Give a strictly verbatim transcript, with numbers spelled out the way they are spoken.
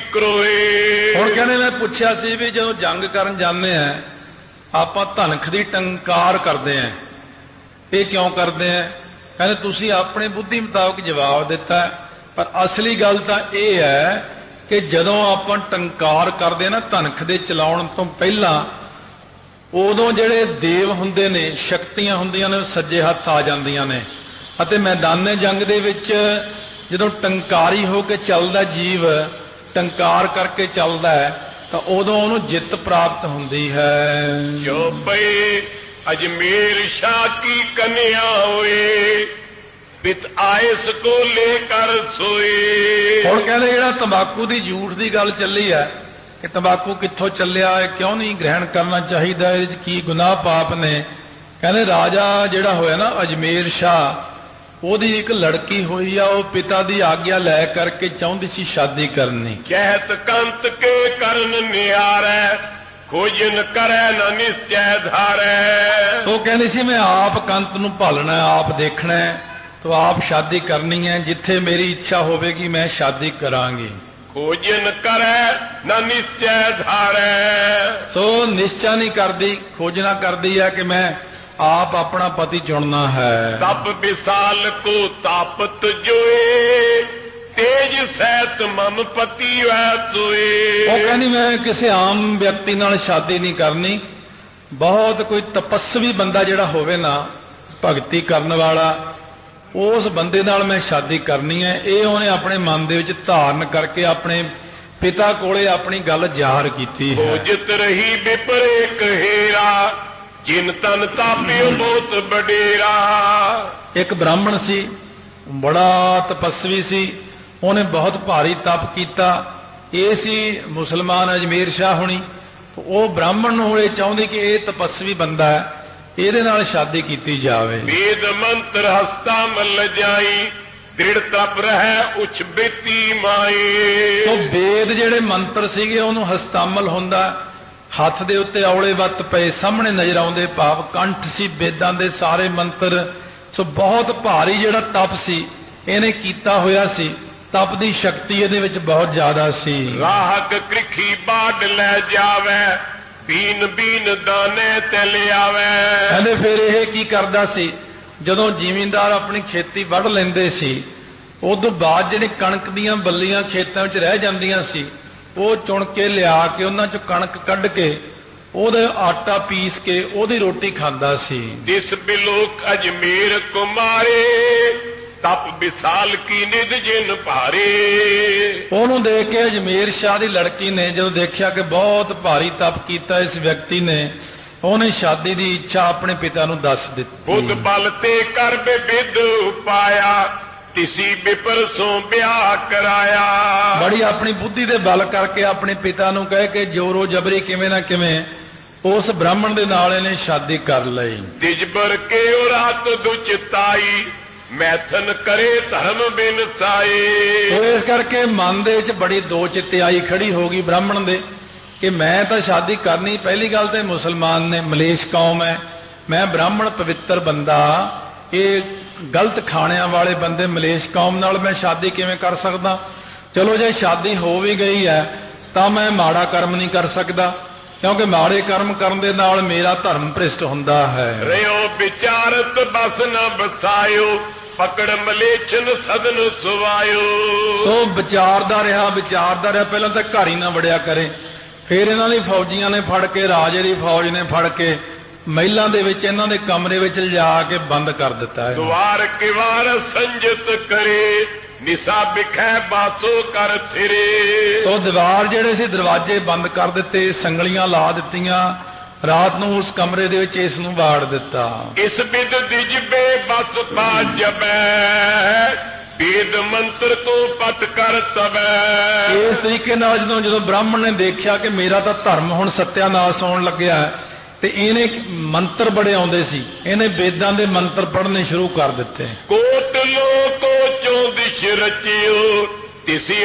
क्रोए। ਹੁਣ ਕਹਿੰਦੇ ਮੈਂ ਪੁੱਛਿਆ ਸੀ ਵੀ ਜਦੋਂ ਜੰਗ ਕਰਨ ਜਾਂਦੇ ਆ ਆਪਾਂ ਧਨਖ ਦੀ ਟੰਕਾਰ ਕਰਦੇ ਆ, ਇਹ ਕਿਉਂ ਕਰਦੇ ਆ? ਕਹਿੰਦੇ ਤੁਸੀਂ ਆਪਣੀ ਬੁੱਧੀ ਮੁਤਾਬਕ ਜਵਾਬ ਦਿੱਤਾ, ਪਰ ਅਸਲੀ ਗੱਲ ਤਾਂ ਇਹ ਹੈ ਕਿ ਜਦੋਂ ਆਪਾਂ ਟੰਕਾਰ ਕਰਦੇ ਨਾ ਧਨਖ ਦੇ ਚਲਾਉਣ ਤੋਂ ਪਹਿਲਾਂ, ਉਦੋਂ ਜਿਹੜੇ ਦੇਵ ਹੁੰਦੇ ਨੇ, ਸ਼ਕਤੀਆਂ ਹੁੰਦੀਆਂ ਨੇ, ਉਹ ਸੱਜੇ ਹੱਥ ਆ ਜਾਂਦੀਆਂ ਨੇ ਅਤੇ ਮੈਦਾਨੇ ਜੰਗ ਦੇ ਵਿੱਚ ਜਦੋਂ ਟੰਕਾਰੀ ਹੋ ਕੇ ਚੱਲਦਾ ਜੀਵ, ਟੰਕਾਰ ਕਰਕੇ ਚੱਲਦਾ ਹੈ, ਤਾਂ ਉਦੋਂ ਉਹਨੂੰ ਜਿੱਤ ਪ੍ਰਾਪਤ ਹੁੰਦੀ ਹੈ। ਜੋ ਪਏ अजमेर शाह की कन्या होए, पित आयस को लेकर सोए। ਹੁਣ ਕਹਿੰਦੇ ਜਿਹੜਾ ਤੰਬਾਕੂ ਦੀ ਝੂਠ ਦੀ ਗੱਲ ਚੱਲੀ ਹੈ ਕਿ ਤੰਬਾਕੂ ਕਿੱਥੋਂ ਚੱਲਿਆ ਹੈ, ਕਿਉਂ ਨਹੀਂ ਗ੍ਰਹਿਣ ਕਰਨਾ ਚਾਹੀਦਾ, ਇਹਦੇ 'ਚ ਕੀ ਗੁਨਾਹ ਪਾਪ ਨੇ? ਕਹਿੰਦੇ ਰਾਜਾ ਜਿਹੜਾ ਹੋਇਆ ਨਾ ਅਜਮੇਰ ਸ਼ਾਹ, ਉਹਦੀ ਇੱਕ ਲੜਕੀ ਹੋਈ ਆ, ਉਹ ਪਿਤਾ ਦੀ ਆਗਿਆ ਲੈ ਕਰਕੇ ਚਾਹੁੰਦੀ ਸੀ ਸ਼ਾਦੀ ਕਰਨੀ। ਕਹਿਤ ਕੰਤ ਕੇ ਕਰਨ ਨਿਆਰੈ, ਖੋਜਨ ਕਰੈ ਨਾ ਨਿਸ਼ਚੈ ਧਾਰੈ। ਉਹ ਕਹਿੰਦੀ ਸੀ ਮੈਂ ਆਪ ਕੰਤ ਨੂੰ ਭਾਲਣਾ, ਆਪ ਦੇਖਣਾ, ਤੋ ਆਪ ਸ਼ਾਦੀ ਕਰਨੀ ਹੈ, ਜਿੱਥੇ ਮੇਰੀ ਇੱਛਾ ਹੋਵੇਗੀ ਮੈਂ ਸ਼ਾਦੀ ਕਰਾਂਗੀ। ਖੋਜਨ ਕਰੈ ਨਾ ਨਿਸ਼ਚੈ ਧਾਰੈ। ਸੋ ਨਿਸ਼ਚਾ ਨਹੀਂ ਕਰਦੀ, ਖੋਜਣਾ ਕਰਦੀ ਹੈ ਕਿ ਮੈਂ ਆਪ ਆਪਣਾ ਪਤੀ ਚੁਣਨਾ ਹੈ। ਤਬ ਵਿਸਾਲ ਕੋ ਤਾਪਤ ਜੋਏ, ਤੇਜ ਸਹਿਤ ਮਮ ਪਤੀ ਵੈ ਸੋਏ। ਉਹ ਕਹਿੰਦੀ ਮੈਂ ਕਿਸੇ ਆਮ ਵਿਅਕਤੀ ਨਾਲ ਸ਼ਾਦੀ ਨਹੀਂ ਕਰਨੀ, ਬਹੁਤ ਕੋਈ ਤਪੱਸਵੀ ਬੰਦਾ ਜਿਹੜਾ ਹੋਵੇ ਨਾ, ਭਗਤੀ ਕਰਨ ਵਾਲਾ, ਉਸ ਬੰਦੇ ਨਾਲ ਮੈਂ ਸ਼ਾਦੀ ਕਰਨੀ ਹੈ। ਇਹ ਉਹਨੇ ਆਪਣੇ ਮਨ ਦੇ ਵਿੱਚ ਧਾਰਨ ਕਰਕੇ ਆਪਣੇ ਪਿਤਾ ਕੋਲੇ ਆਪਣੀ ਗੱਲ ਜ਼ਾਹਰ ਕੀਤੀ ਹੈ। ਭੋਜਿਤ ਰਹੀ ਵਿਪਰੇ ਕਹੇਰਾ, ਜਿਨ ਤਨ ਤਾਪਿਓ ਬਹੁਤ ਬਡੇਰਾ। ਇੱਕ ਬ੍ਰਾਹਮਣ ਸੀ, ਬੜਾ ਤਪੱਸਵੀ ਸੀ, ਉਹਨੇ ਬਹੁਤ ਭਾਰੀ ਤਪ ਕੀਤਾ। ਇਹ ਸੀ ਮੁਸਲਮਾਨ ਅਜਮੇਰ ਸ਼ਾਹ ਹੋਣੀ। ਉਹ ਬ੍ਰਾਹਮਣ ਨੂੰ ਹੁਣ ਇਹ ਚਾਹੁੰਦੀ ਕਿ ਇਹ ਤਪੱਸਵੀ ਬੰਦਾ ਹੈ, ਇਹਦੇ ਨਾਲ ਸ਼ਾਦੀ ਕੀਤੀ ਜਾਵੇ। ਵੇਦ ਮੰਤਰ ਹਸਤਾ ਮਲ ਜਾਈ, ਦ੍ਰਿੜ ਤਪ ਰਹਿ ਉਛ ਬੇਤੀ ਮਾਈ। ਤੋ ਵੇਦ ਜਿਹੜੇ ਮੰਤਰ ਸੀਗੇ ਉਹਨੂੰ ਹਸਤਾਮਲ ਹੁੰਦਾ, ਹੱਥ ਦੇ ਉੱਤੇ ਔਲੇ ਵੱਤ ਪਏ ਸਾਹਮਣੇ ਨਜ਼ਰ ਆਉਂਦੇ, ਭਾਵ ਕੰਠ ਸੀ ਵੇਦਾਂ ਦੇ ਸਾਰੇ ਮੰਤਰ। ਸੋ ਬਹੁਤ ਭਾਰੀ ਜਿਹੜਾ ਤਪ ਸੀ ਇਹਨੇ ਕੀਤਾ ਹੋਇਆ ਸੀ, ਤਪ ਦੀ ਸ਼ਕਤੀ ਇਹਦੇ ਵਿੱਚ ਬਹੁਤ ਜ਼ਿਆਦਾ ਸੀ। ਰਾਹਕ ਕ੍ਰਿਖੀ ਬਾੜ ਲੈ ਜਾਵੇ, ਬੀਨ ਬੀਨ ਦਾਣੇ ਤੇ ਲਿਆਵੇ। ਕਹਿੰਦੇ ਫਿਰ ਇਹ ਕੀ ਕਰਦਾ ਸੀ, ਜਦੋਂ ਜ਼ਿਮੀਂਦਾਰ ਆਪਣੀ ਖੇਤੀ ਵੱਢ ਲੈਂਦੇ ਸੀ, ਉਦੋਂ ਬਾਅਦ ਜਿਹੜੇ ਕਣਕ ਦੀਆਂ ਬੱਲੀਆਂ ਖੇਤਾਂ ਵਿੱਚ ਰਹਿ ਜਾਂਦੀਆਂ ਸੀ, ਉਹ ਚੁਣ ਕੇ ਲਿਆ ਕੇ ਉਹਨਾਂ ਚੋਂ ਕਣਕ ਕੱਢ ਕੇ ਉਹਦਾ ਆਟਾ ਪੀਸ ਕੇ ਉਹਦੀ ਰੋਟੀ ਖਾਂਦਾ ਸੀ। ਜਿਸ ਬਿਲੋਕ ਅਜਮੇਰ ਕੁਮਾਰੇ, ਤਪ ਵਿਸਾਲ ਕੀ ਨਿਧ ਜਿਨ ਭਾਰੇ। ਉਹਨੂੰ ਦੇਖ ਕੇ ਅਜਮੇਰ ਸ਼ਾਹ ਦੀ ਲੜਕੀ ਨੇ ਜਦੋਂ ਦੇਖਿਆ ਕਿ ਬਹੁਤ ਭਾਰੀ ਤਪ ਕੀਤਾ ਇਸ ਵਿਅਕਤੀ ਨੇ, ਉਹਨੇ ਸ਼ਾਦੀ ਦੀ ਇੱਛਾ ਆਪਣੇ ਪਿਤਾ ਨੂੰ ਦੱਸ ਦਿੱਤੀ। ਬੁੱਧ ਬਲ ਤੇ ਕਰ ਬਿਦ ਉਪਾਇਆ, ਤਿਸੀ ਬਿਪਰ ਸੋਂ ਵਿਆਹ ਕਰਾਇਆ। ਬੜੀ ਆਪਣੀ ਬੁੱਧੀ ਦੇ ਬਲ ਕਰਕੇ ਆਪਣੇ ਪਿਤਾ ਨੂੰ ਕਹਿ ਕੇ ਜੋਰੋ ਜਬਰੀ ਕਿਵੇਂ ਨਾ ਕਿਵੇਂ ਉਸ ਬ੍ਰਾਹਮਣ ਦੇ ਨਾਲ ਇਹਨੇ ਸ਼ਾਦੀ ਕਰ ਲਈ। ਤਿਜਬਰ ਕੇ ਉਹ ਰਾਤ ਦੁਚਿਤਾਈ, ਮੈਥਨ ਕਰੇ ਧਰਮ ਬਿਨ ਸਾਏ। ਇਸ ਕਰਕੇ ਮਨ ਦੇ ਵਿੱਚ ਬੜੀ ਦੋ ਚਿੱਤਿਆਈ ਖੜੀ ਹੋ ਗਈ ਬ੍ਰਾਹਮਣ ਦੇ ਕਿ ਮੈਂ ਤਾਂ ਸ਼ਾਦੀ ਕਰਨੀ, ਪਹਿਲੀ ਗੱਲ ਤੇ ਮੁਸਲਮਾਨ ਨੇ, ਮਲੇਸ਼ ਕੌਮ ਹੈ, ਮੈਂ ਬ੍ਰਾਹਮਣ ਪਵਿੱਤਰ ਬੰਦਾ, ਇਹ ਗਲਤ ਖਾਣਿਆਂ ਵਾਲੇ ਬੰਦੇ ਮਲੇਸ਼ ਕੌਮ ਨਾਲ ਮੈਂ ਸ਼ਾਦੀ ਕਿਵੇਂ ਕਰ ਸਕਦਾ? ਚਲੋ ਜੇ ਸ਼ਾਦੀ ਹੋ ਵੀ ਗਈ ਹੈ ਤਾਂ ਮੈਂ ਮਾੜਾ ਕਰਮ ਨਹੀਂ ਕਰ ਸਕਦਾ, ਕਿਉਂਕਿ ਮਾੜੇ ਕਰਮ ਕਰਨ ਦੇ ਨਾਲ ਮੇਰਾ ਧਰਮ ਭ੍ਰਿਸ਼ਟ ਹੁੰਦਾ ਹੈ। ਰਿਓ ਵਿਚਾਰਤ ਬਸ ਨਾ ਬਸਾਇਓ, ਪਕੜ ਮਲੇਛਨ ਸਦਨ ਸੁਵਾਇਓ। ਸੋ ਵਿਚਾਰਦਾ ਰਿਹਾ ਵਿਚਾਰਦਾ ਰਿਹਾ ਪਹਿਲਾਂ ਤਾਂ ਘਰ ਹੀ ਨਾ ਵੜਿਆ ਕਰੇ, ਫਿਰ ਇਹਨਾਂ ਦੀ ਫੌਜੀਆਂ ਨੇ ਫੜ ਕੇ, ਰਾਜੇ ਦੀ ਫੌਜ ਨੇ ਫੜ ਕੇ ਮਹਿਲਾਂ ਦੇ ਵਿੱਚ ਇਹਨਾਂ ਦੇ ਕਮਰੇ ਵਿੱਚ ਲਿਜਾ ਕੇ ਬੰਦ ਕਰ ਦਿੱਤਾ ਹੈ। ਦੁਆਰ ਕਿਵਾਰ ਸੰਜਤ ਕਰੇ, ਨਿਸਾ ਬਿਖੈ ਬਾਸੋ ਕਰ ਫਿਰੇ। ਸੋ ਦੀਵਾਰ ਜਿਹੜੇ ਸੀ ਦਰਵਾਜ਼ੇ ਬੰਦ ਕਰ ਦਿੱਤੇ, ਸੰਗਲੀਆਂ ਲਾ ਦਿੱਤੀਆਂ, ਰਾਤ ਨੂੰ ਉਸ ਕਮਰੇ ਦੇ ਵਿੱਚ ਇਸ ਨੂੰ ਵਾੜ ਦਿੱਤਾ। ਇਸ ਬਿਦ ਦਿਜਬੇ ਬਸ ਪਾਜਬੈ, ਵੇਦ ਮੰਤਰ ਤੋਂ ਪਟ ਕਰ ਤਬੈ। ਇਸ ਤਰੀਕੇ ਨਾਲ ਜਦੋਂ ਜਦੋਂ ਬ੍ਰਾਹਮਣ ਨੇ ਦੇਖਿਆ ਕਿ ਮੇਰਾ ਤਾਂ ਧਰਮ ਹੁਣ ਸੱਤਿਆਨਾਸ਼ ਹੋਣ ਲੱਗਿਆ ਤੇ ਇਹਨੇ ਮੰਤਰ ਬੜੇ ਆਉਂਦੇ ਸੀ, ਇਹਨੇ ਵੇਦਾਂ ਦੇ ਮੰਤਰ ਪੜ੍ਹਨੇ ਸ਼ੁਰੂ ਕਰ ਦਿੱਤੇ। ਕੋਟ ਲੋਕੋ ਚੋਂ ਦਿਸ਼ ਰਚਿਓ, ਤਿਸੀ